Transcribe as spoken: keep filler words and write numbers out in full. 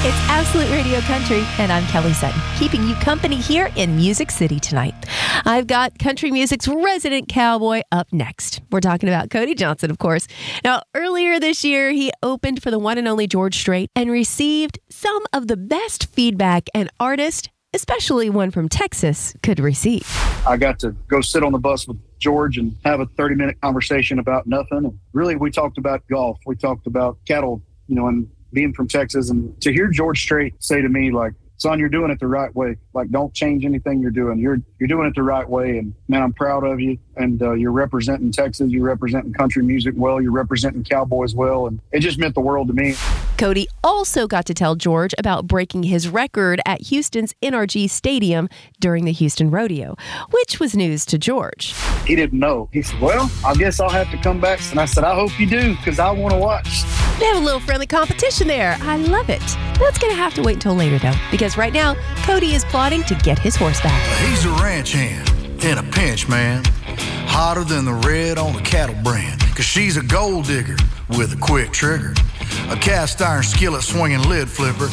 It's Absolute Radio Country, and I'm Kelly Sutton, keeping you company here in Music City tonight. I've got country music's resident cowboy up next. We're talking about Cody Johnson, of course. Now, earlier this year, he opened for the one and only George Strait and received some of the best feedback an artist, especially one from Texas, could receive. I got to go sit on the bus with George and have a thirty-minute conversation about nothing. And really, we talked about golf. We talked about cattle, you know, and being from Texas. And to hear George Strait say to me, like, son, you're doing it the right way. Like, don't change anything you're doing. You're you're doing it the right way. And, man, I'm proud of you. And uh, you're representing Texas. You're representing country music well. You're representing cowboys well. And it just meant the world to me. Cody also got to tell George about breaking his record at Houston's N R G Stadium during the Houston Rodeo, which was news to George. He didn't know. He said, well, I guess I'll have to come back. And I said, I hope you do, because I want to watch. They have a little friendly competition there. I love it. That's going to have to wait until later, though, because right now, Cody is plotting to get his horse back. He's a ranch hand in a pinch, man. Hotter than the red on a cattle brand. Cause she's a gold digger with a quick trigger. A cast iron skillet swinging lid flipper.